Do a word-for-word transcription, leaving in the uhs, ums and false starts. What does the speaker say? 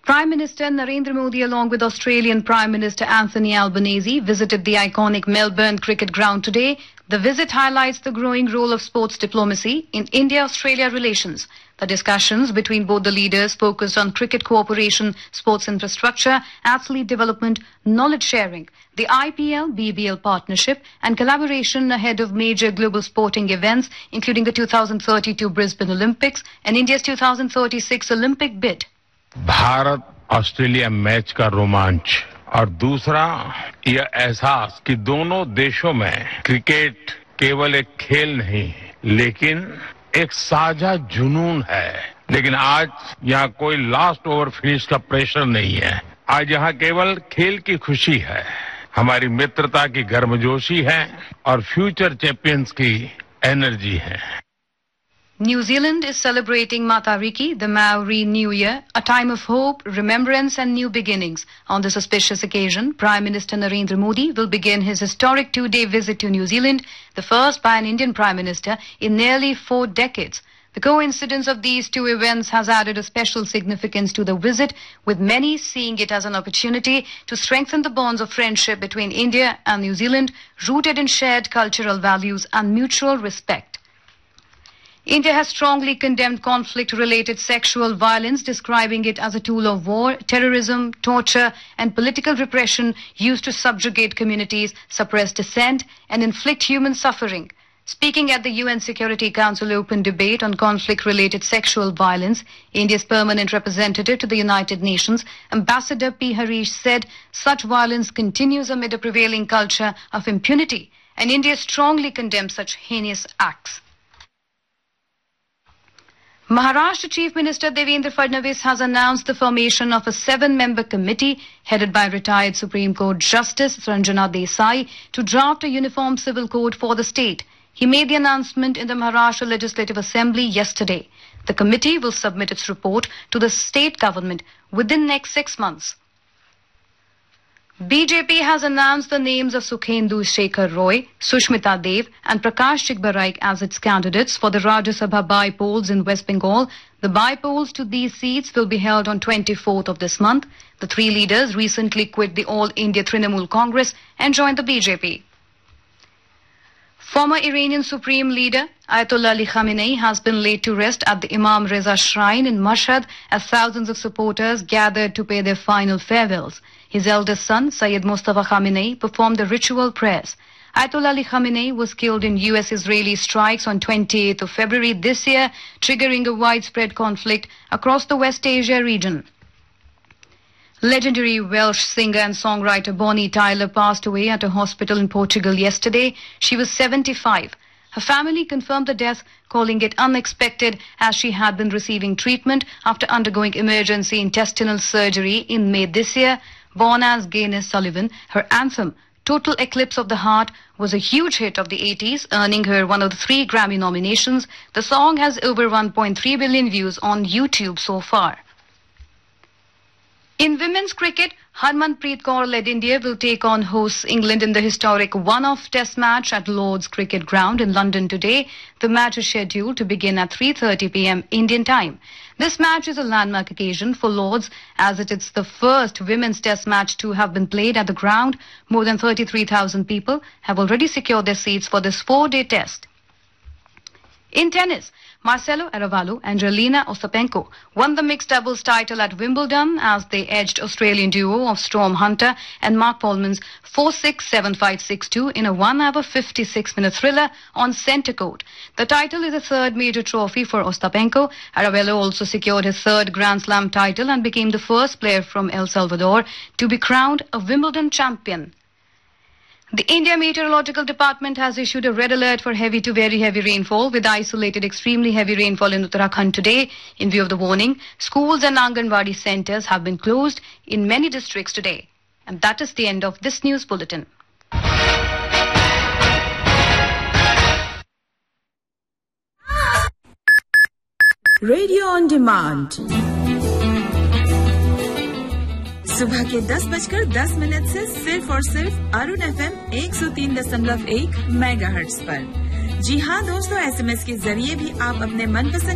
Prime Minister Narendra Modi, along with Australian Prime Minister Anthony Albanese, visited the iconic Melbourne cricket ground today. The visit highlights the growing role of sports diplomacy in India-Australia relations. The discussions between both the leaders focused on cricket cooperation, sports infrastructure, athlete development, knowledge sharing, the I P L B B L partnership, and collaboration ahead of major global sporting events, including the two thousand thirty-two Brisbane Olympics and India's two thousand thirty-six Olympic bid. Bharat Australia match का रोमांच और दूसरा यह एहसास कि दोनों देशों में क्रिकेट केवल एक खेल नहीं है, लेकिन एक साझा जुनून है। लेकिन आज यहाँ कोई लास्ट ओवर फिनिश का प्रेशर नहीं है। आज यहाँ केवल खेल की खुशी है, हमारी मित्रता की गर्मजोशी है और फ्यूचर चैंपियंस की एनर्जी है। New Zealand is celebrating Matariki, the Maori New Year, a time of hope, remembrance and new beginnings. On this auspicious occasion, Prime Minister Narendra Modi will begin his historic two-day visit to New Zealand, the first by an Indian Prime Minister in nearly four decades. The coincidence of these two events has added a special significance to the visit, with many seeing it as an opportunity to strengthen the bonds of friendship between India and New Zealand, rooted in shared cultural values and mutual respect. India has strongly condemned conflict-related sexual violence, describing it as a tool of war, terrorism, torture, and political repression used to subjugate communities, suppress dissent, and inflict human suffering. Speaking at the U N Security Council open debate on conflict-related sexual violence, India's permanent representative to the United Nations, Ambassador P. Harish, said such violence continues amid a prevailing culture of impunity, and India strongly condemns such heinous acts. Maharashtra Chief Minister Devendra Fadnavis has announced the formation of a seven-member committee headed by retired Supreme Court Justice Ranjana Desai to draft a uniform civil code for the state. He made the announcement in the Maharashtra Legislative Assembly yesterday. The committee will submit its report to the state government within next six months. B J P has announced the names of Sukhendu Shekhar Roy, Sushmita Dev and Prakash Chigbaraik as its candidates for the Rajya Sabha by-polls in West Bengal. The by-polls to these seats will be held on twenty-fourth of this month. The three leaders recently quit the All India Trinamool Congress and joined the B J P. Former Iranian Supreme Leader Ayatollah Ali Khamenei has been laid to rest at the Imam Reza Shrine in Mashhad as thousands of supporters gathered to pay their final farewells. His eldest son, Sayyid Mustafa Khamenei, performed the ritual prayers. Ayatollah Ali Khamenei was killed in U S-Israeli strikes on twenty-eighth of February this year, triggering a widespread conflict across the West Asia region. Legendary Welsh singer and songwriter Bonnie Tyler passed away at a hospital in Portugal yesterday. She was seventy-five. Her family confirmed the death, calling it unexpected as she had been receiving treatment after undergoing emergency intestinal surgery in May this year. Born as Gayness Sullivan, her anthem, Total Eclipse of the Heart, was a huge hit of the eighties, earning her one of the three Grammy nominations. The song has over one point three billion views on YouTube so far. In women's cricket, Harmanpreet Kaur-led India will take on hosts England in the historic one-off test match at Lord's Cricket Ground in London today. The match is scheduled to begin at three thirty p m Indian time. This match is a landmark occasion for Lord's as it is the first women's test match to have been played at the ground. More than thirty-three thousand people have already secured their seats for this four-day test. In tennis, Marcelo Arevalo and Jelena Ostapenko won the mixed doubles title at Wimbledon as they edged Australian duo of Storm Hunter and Mark Polman's four six, seven five, six two in a one hour fifty-six minute thriller on centre court. The title is a third major trophy for Ostapenko. Arevalo also secured his third Grand Slam title and became the first player from El Salvador to be crowned a Wimbledon champion. The India Meteorological Department has issued a red alert for heavy to very heavy rainfall with isolated extremely heavy rainfall in Uttarakhand today. In view of the warning, schools and Anganwadi centers have been closed in many districts today. And that is the end of this news bulletin. Radio on Demand. सुबह के दस बजकर दस minute से सिर्फ और सिर्फ Arun FM एक सौ तीन दशमलव एक मेगाहर्ट्ज पर। जी हाँ दोस्तों, एसएमएस के जरिए भी आप अपने मनपसंद